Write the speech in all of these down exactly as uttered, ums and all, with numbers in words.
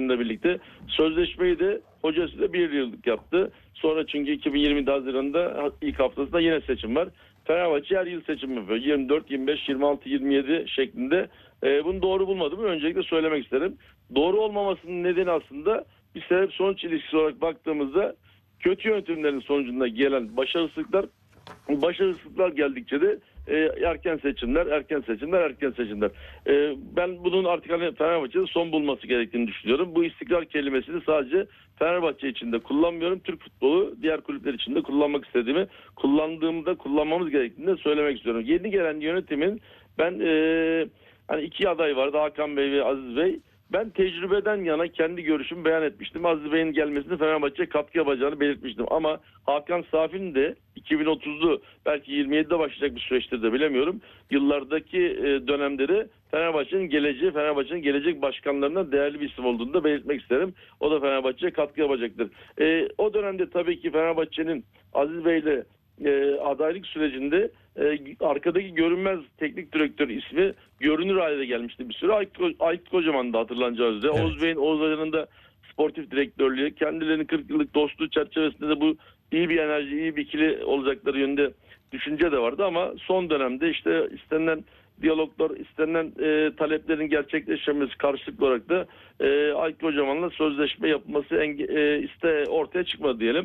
seçimle birlikte sözleşmeyi de hocası da bir yıllık yaptı. Sonra çünkü iki bin yirmi Haziran'da ilk haftasında yine seçim var. Fenerbahçe her yıl seçim yapıyor. yirmi dört, yirmi beş, yirmi altı, yirmi yedi şeklinde. E, bunu doğru bulmadığımı öncelikle söylemek isterim. Doğru olmamasının nedeni aslında bir sebep sonuç ilişkisi olarak baktığımızda kötü yönetimlerin sonucunda gelen başarısızlıklar, başarısızlıklar geldikçe de e, erken seçimler, erken seçimler, erken seçimler. E, ben bunun artık hani Fenerbahçe'de son bulması gerektiğini düşünüyorum. Bu istikrar kelimesini sadece Fenerbahçe için de kullanmıyorum. Türk futbolu diğer kulüpler için de kullanmak istediğimi, kullandığımda kullanmamız gerektiğini de söylemek istiyorum. Yeni gelen yönetimin ben e, hani iki aday vardı, Hakan Bey ve Aziz Bey. Ben tecrübeden yana kendi görüşümü beyan etmiştim. Aziz Bey'in gelmesini Fenerbahçe'ye katkı yapacağını belirtmiştim. Ama Hakan Safi'nin de iki bin otuzlu belki yirmi yedide başlayacak bir süreçtir de bilemiyorum. Yıllardaki dönemleri Fenerbahçe'nin geleceği, Fenerbahçe'nin gelecek başkanlarından değerli bir isim olduğunu da belirtmek isterim. O da Fenerbahçe'ye katkı yapacaktır. E, o dönemde tabii ki Fenerbahçe'nin Aziz Bey'le e, adaylık sürecinde e, arkadaki görünmez teknik direktör ismi görünür hale gelmişti bir süre. Aykut, Aykut Kocaman da hatırlanacağı üzere. Evet. Oğuz Bey'in, Oğuz Hoca'nın da sportif direktörlüğü, kendilerinin kırk yıllık dostluğu çerçevesinde de bu iyi bir enerji, iyi bir ikili olacakları yönünde düşünce de vardı ama son dönemde işte istenilen diyaloglar, istenilen e, taleplerin gerçekleşmemesi karşılıklı olarak da e, Aykut Kocaman'la sözleşme yapılması enge- e, iste ortaya çıkmadı diyelim.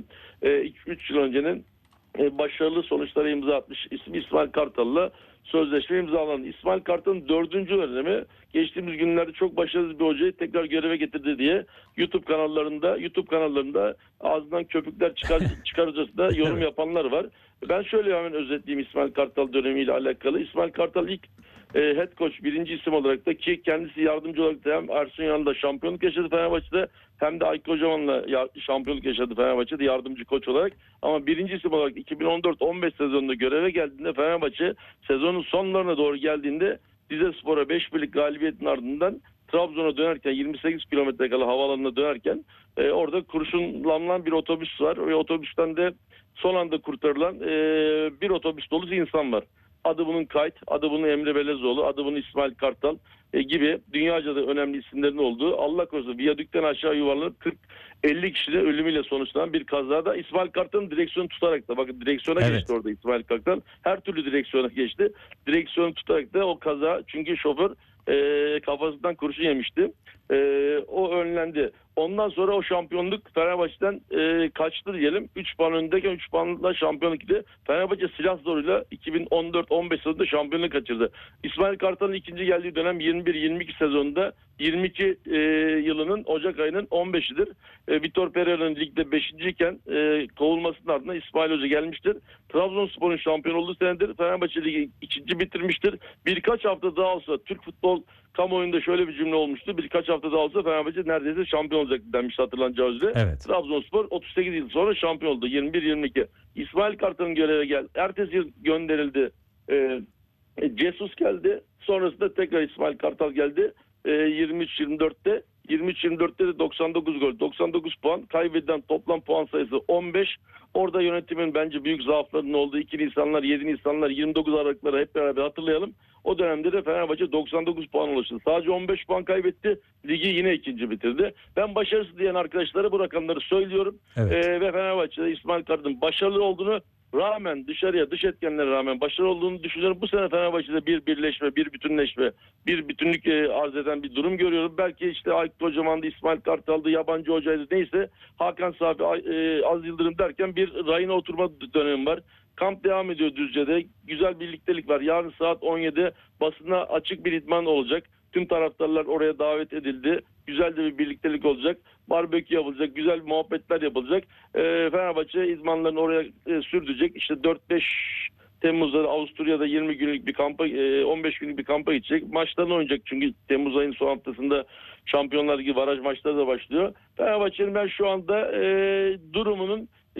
üç yıl öncenin e, başarılı sonuçlara imza atmış ismi İsmail Kartal'la sözleşme imzalandı. İsmail Kartal'ın dördüncü dönemi geçtiğimiz günlerde çok başarılı bir hocayı tekrar göreve getirdi diye YouTube kanallarında YouTube kanallarında ağzından köpükler çıkar, çıkarıcısında yorum yapanlar var. Ben şöyle hemen özetleyeyim İsmail Kartal dönemiyle alakalı. İsmail Kartal ilk e, head coach birinci isim olarak da ki kendisi yardımcı olarak da hem Ersun Yanal'da şampiyonluk yaşadı Fenerbahçe'de hem de Aykut Kocaman'la ya, şampiyonluk yaşadı Fenerbahçe'de yardımcı koç olarak. Ama birinci isim olarak iki bin on dört on beş sezonunda göreve geldiğinde Fenerbahçe sezonun sonlarına doğru geldiğinde Rizespor'a beş birlik galibiyetin ardından Trabzon'a dönerken yirmi sekiz kilometre kala havaalanına dönerken e, orada kurşunlanan bir otobüs var ve otobüsten de son anda kurtarılan e, bir otobüs dolusu insan var. Adı bunun Kayt, adı bunun Emre Belezoğlu, adı bunun İsmail Kartal e, gibi dünyaca da önemli isimlerin olduğu Allah korusun viyadükten aşağı yuvarlanıp kırk elli kişinin ölümüyle sonuçlanan bir kazada İsmail Kartal'ın direksiyonu tutarak da bakın direksiyona evet. geçti orada İsmail Kartal. Her türlü direksiyona geçti. Direksiyonu tutarak da o kaza çünkü şoför e, kafasından kurşun yemişti. E, o önlendi. Ondan sonra o şampiyonluk Fenerbahçe'den e, kaçtı diyelim. üç puan öndeyken üç puanla şampiyonluk gitti. Fenerbahçe silah zoruyla iki bin on dört on beş sezonunda şampiyonluk kaçırdı. İsmail Kartal'ın ikinci geldiği dönem yirmi bir yirmi iki sezonunda yirmi iki e, yılının Ocak ayının on beşidir. E, Vitor Pereira'nın ligde beşinciyken e, kovulmasının ardından İsmail Hoca gelmiştir. Trabzonspor'un şampiyon olduğu senedir. Fenerbahçe Ligi ikinci bitirmiştir. Birkaç hafta daha olsa Türk futbol kamuoyunda şöyle bir cümle olmuştu. Birkaç hafta daha olsa Fenerbahçe neredeyse şampiyon olacak denmiş hatırlanacağı üzere. Evet. Trabzonspor otuz sekiz yıl sonra şampiyon oldu. yirmi bir yirmi iki. İsmail Kartal'ın göreve geldi. Ertesi yıl gönderildi. E, Jesus geldi. Sonrasında tekrar İsmail Kartal geldi. E, yirmi üç yirmi dörtte yirmi üç yirmi dörtte de doksan dokuz gol, doksan dokuz puan, kaybedilen toplam puan sayısı on beş. Orada yönetimin bence büyük zaaflarının olduğu iki Nisanlar, yedi Nisanlar, yirmi dokuz Aralıkları hep beraber hatırlayalım. O dönemde de Fenerbahçe doksan dokuz puan ulaştı. Sadece on beş puan kaybetti. Ligi yine ikinci bitirdi. Ben başarısız diyen arkadaşlara bu rakamları söylüyorum. Evet. Ee, ve Fenerbahçe'de İsmail Kartal'ın başarılı olduğunu rağmen dışarıya dış etkenlere rağmen başarılı olduğunu düşünüyorum. Bu sene Fenerbahçe'de bir birleşme, bir bütünleşme, bir bütünlük e, arz eden bir durum görüyorum. Belki işte Aykut Kocaman'dı, İsmail Kartal'dı, yabancı hocaydı neyse Hakan Safi, e, Az Yıldırım derken bir rayına oturma dönemi var. Kamp devam ediyor Düzce'de. Güzel birliktelik var. Yarın saat on yedide basına açık bir idman olacak. Tüm taraftarlar oraya davet edildi. Güzel de bir birliktelik olacak. Barbekü yapılacak. Güzel muhabbetler yapılacak. E, Fenerbahçe idmanlarını oraya e, sürdürecek. İşte dört beş Temmuz'da Avusturya'da yirmi günlük bir kampa, e, on beş günlük bir kampa gidecek. Maçlarını oynayacak çünkü Temmuz ayının son haftasında Şampiyonlar Ligi baraj maçları da başlıyor. Fenerbahçe'nin ben şu anda e, durumunun e,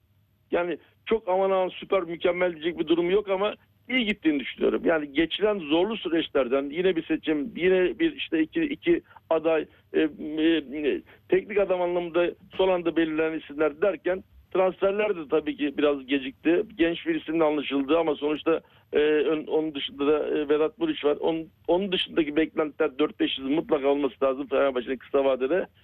yani çok aman aman süper mükemmel diyecek bir durumu yok ama iyi gittiğini düşünüyorum. Yani geçilen zorlu süreçlerden yine bir seçim, yine bir işte iki, iki aday, e, e, teknik adam anlamında son anda belirlenen isimler derken transferler de tabii ki biraz gecikti. Genç bir isimle anlaşıldı ama sonuçta e, onun dışında da e, Vedat Muriç var. Onun, onun dışındaki beklentiler dört beş yıl mutlaka olması lazım Fenerbahçe'nin kısa vadede.